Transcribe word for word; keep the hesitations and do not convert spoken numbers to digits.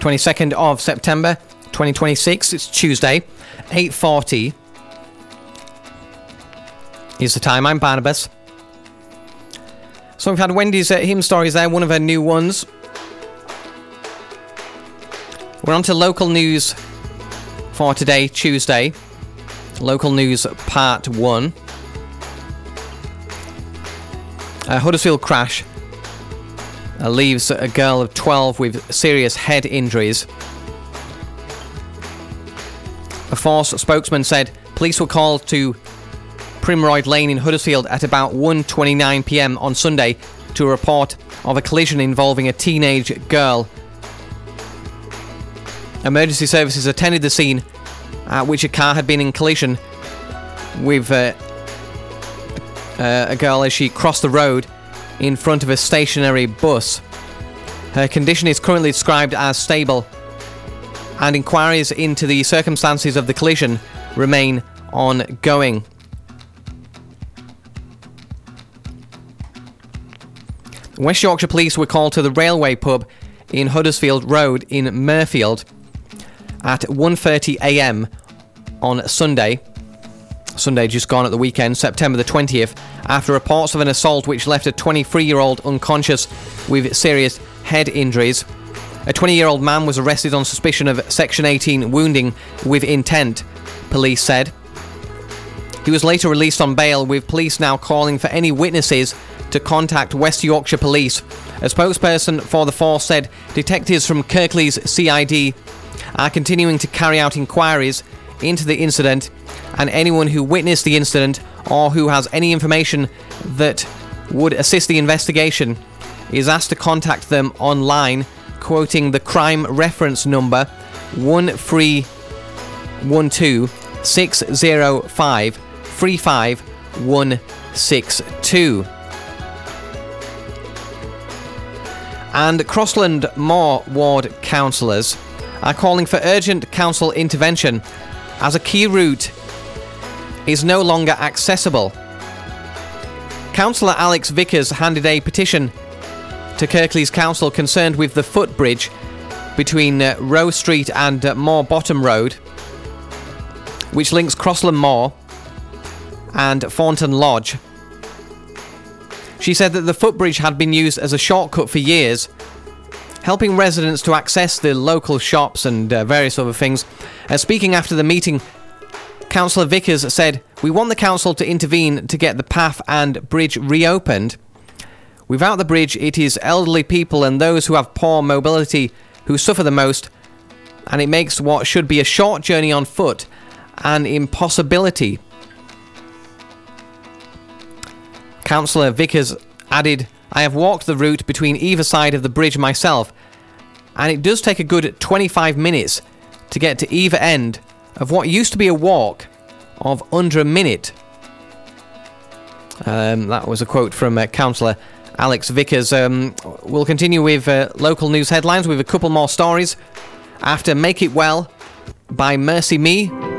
twenty-second of September, twenty twenty-six. It's Tuesday, eight forty is the time. I'm Barnabas. So we've had Wendy's uh, hymn stories there, one of her new ones. We're on to local news for today, Tuesday. Local news part one. A Huddersfield crash uh, leaves a girl of twelve with serious head injuries. A Force spokesman said police were called to Primroyd Lane in Huddersfield at about one twenty-nine p.m. on Sunday to a report of a collision involving a teenage girl. Emergency services attended the scene at which a car had been in collision with uh, uh, a girl as she crossed the road in front of a stationary bus. Her condition is currently described as stable, and inquiries into the circumstances of the collision remain ongoing. West Yorkshire Police were called to the Railway Pub in Huddersfield Road in Mirfield at one thirty a.m. on Sunday, Sunday just gone at the weekend, September the twentieth, after reports of an assault which left a twenty-three-year-old unconscious with serious head injuries. A twenty-year-old man was arrested on suspicion of Section eighteen wounding with intent, police said. He was later released on bail, with police now calling for any witnesses to contact West Yorkshire Police. A spokesperson for the force said detectives from Kirklees C I D are continuing to carry out inquiries into the incident, and anyone who witnessed the incident or who has any information that would assist the investigation is asked to contact them online, quoting the crime reference number one three one two six zero five three five one six two. And Crossland Moor ward councillors are calling for urgent council intervention as a key route is no longer accessible. Councillor Alex Vickers handed a petition to Kirklees Council concerned with the footbridge between uh, Rowe Street and uh, Moor Bottom Road, which links Crossland Moor and Thornton Lodge. She said that the footbridge had been used as a shortcut for years, helping residents to access the local shops and uh, various other things. Uh, speaking after the meeting, Councillor Vickers said, "We want the council to intervene to get the path and bridge reopened. Without the bridge, it is elderly people and those who have poor mobility who suffer the most, and it makes what should be a short journey on foot an impossibility." Councillor Vickers added, "I have walked the route between either side of the bridge myself, and it does take a good twenty-five minutes to get to either end of what used to be a walk of under a minute." Um, that was a quote from uh, Councillor Alex Vickers. Um, we'll continue with uh, local news headlines with a couple more stories after Make It Well by Mercy Me.